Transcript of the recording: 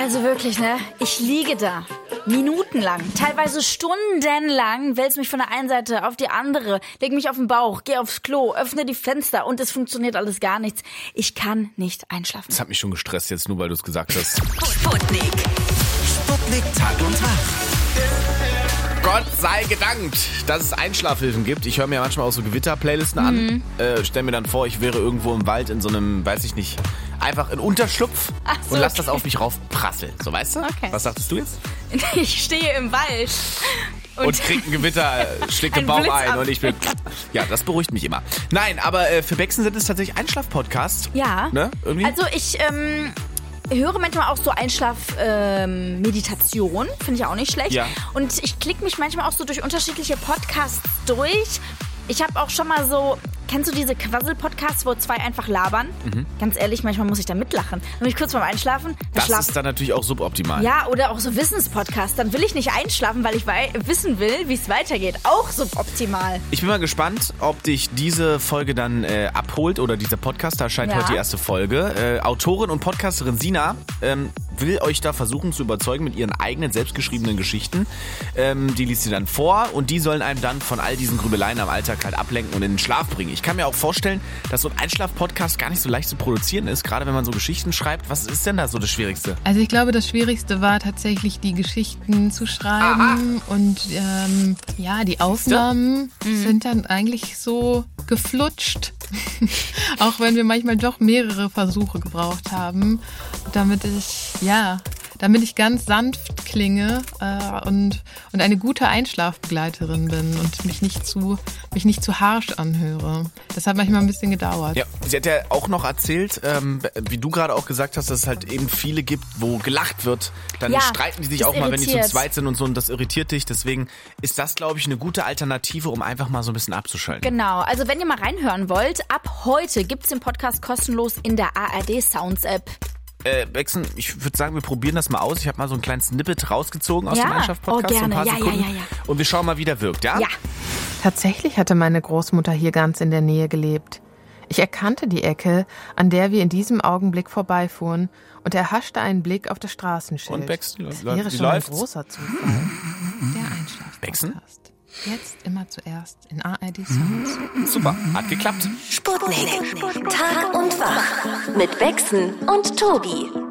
Also wirklich, ne? Ich liege da. Minutenlang, teilweise stundenlang, wälze mich von der einen Seite auf die andere, leg mich auf den Bauch, gehe aufs Klo, öffne die Fenster und es funktioniert alles gar nichts. Ich kann nicht einschlafen. Das hat mich schon gestresst jetzt, nur weil du es gesagt hast. Sputnik. Sputnik Tag und Tag. Gott sei gedankt, dass es Einschlafhilfen gibt. Ich höre mir manchmal auch so Gewitter-Playlisten an. Stell mir dann vor, ich wäre irgendwo im Wald in so einem, weiß ich nicht, einfach in Unterschlupf und lass das auf mich raufprasseln. So, weißt du? Okay. Was sagtest du jetzt? Ich stehe im Wald. Und krieg ein Gewitter, schlägt den Ein Baum Blitz ein ab. und ich bin... Ja, das beruhigt mich immer. Nein, aber für Bexen sind es tatsächlich Einschlaf-Podcasts. Ja. Ne? Irgendwie? Also ich höre manchmal auch so Einschlaf-Meditation, finde ich auch nicht schlecht. Ja. Und ich klicke mich manchmal auch so durch unterschiedliche Podcasts durch. Ich habe auch schon mal so, kennst du diese Quassel-Podcasts, wo zwei einfach labern? Ganz ehrlich, manchmal muss ich da mitlachen. Wenn ich kurz vorm Einschlafen, das ist dann natürlich auch suboptimal. ja, oder auch so Wissenspodcasts. Dann will ich nicht einschlafen, weil ich wissen will, wie es weitergeht. Auch suboptimal. Ich bin mal gespannt, ob dich diese Folge dann abholt oder dieser Podcast. Da erscheint Ja. heute die erste Folge. Autorin und Podcasterin Sina will euch da versuchen zu überzeugen mit ihren eigenen selbstgeschriebenen Geschichten. Die liest sie dann vor und die sollen einem dann von all diesen Grübeleien am Alltag halt ablenken und in den Schlaf bringen. Ich kann mir auch vorstellen, dass so ein Einschlaf-Podcast gar nicht so leicht zu produzieren ist, gerade wenn man so Geschichten schreibt. Was ist denn da so das Schwierigste? Also ich glaube, das Schwierigste war tatsächlich, die Geschichten zu schreiben. Und die Aufnahmen sind dann eigentlich so geflutscht. Auch wenn wir manchmal doch mehrere Versuche gebraucht haben, damit ich ganz sanft klinge und eine gute Einschlafbegleiterin bin und mich nicht zu harsch anhöre. Das hat manchmal ein bisschen gedauert. Ja, sie hat ja auch noch erzählt, wie du gerade auch gesagt hast, dass es halt eben viele gibt, wo gelacht wird. Dann Ja, streiten die sich das auch mal, wenn die zu irritiert. zweit sind und so, und das irritiert dich. Deswegen ist das, glaube ich, eine gute Alternative, um einfach mal so ein bisschen abzuschalten. Genau, also wenn ihr mal reinhören wollt, ab heute gibt's den Podcast kostenlos in der ARD Sounds App. Bexen, ich würde sagen, wir probieren das mal aus. Ich habe mal so ein kleines Snippet rausgezogen aus Ja? dem Einschlaf-Podcast. Oh, gerne. So ein paar Ja, Sekunden. ja. Und wir schauen mal, wie der wirkt, ja? Ja. Tatsächlich hatte meine Großmutter hier ganz in der Nähe gelebt. Ich erkannte die Ecke, an der wir in diesem Augenblick vorbeifuhren, und erhaschte einen Blick auf das Straßenschild. Und Bexen, Das wie wäre schon ein läuft's? großer Zufall. Der Bexen? Einschlaf-Podcast. Jetzt immer zuerst in ARD Sounds. Super, hat geklappt. Sputnik. Tag und Wach. Mit Bexen und Tobi.